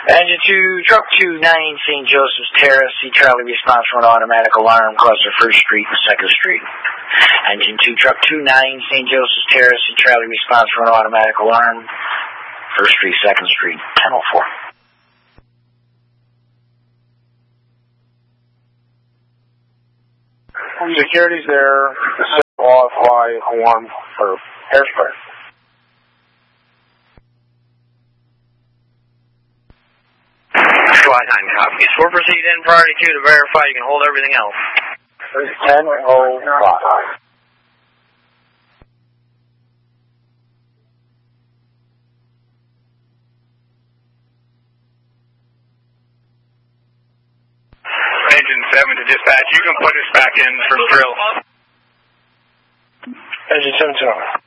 Engine 2, truck 29, St. Joseph's Terrace, see Charlie response for an automatic alarm, cluster 1st Street and 2nd Street. Engine 2, truck 29, St. Joseph's Terrace, see Charlie response for an automatic alarm, 1st Street, 2nd Street, 1004. Security's there, qualify alarm for hairspray. Squad 9 copies. We'll proceed in priority 2 to verify you can hold everything else. 10:05. Engine 7 to dispatch. You can put us back in for drill. Engine 7 to